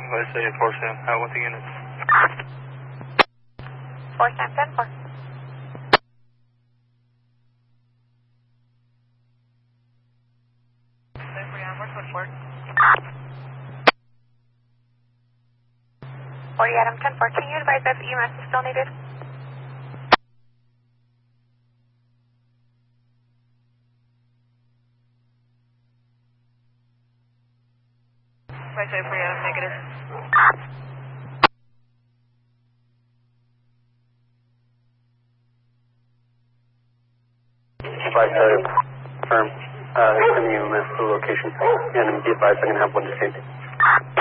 let's say 4 Sam, with the units. 4 Sam 10-4. Adam 10-4, can you advise if EMS is still needed? Right side 40 Adam, negative. Right side, firm, sending EMS to the location, and be advised I'm going to have one descending.